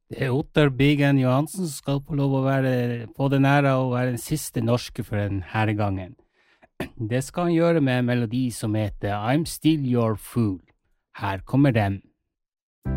Det er Ottar Bigen Johansen som skal få lov å få den ære å være den siste norske for denne gangen. Det skal han gjøre med en melodi som heter I'm Still Your Fool. Her kommer den.